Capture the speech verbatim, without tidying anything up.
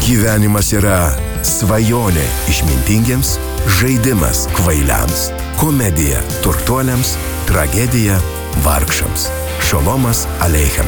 Gyvenimas yra svajonė išmintingiems, žaidimas kvailiams, komedija turtuoliams, tragedija vargšams. Šolomas aleichem.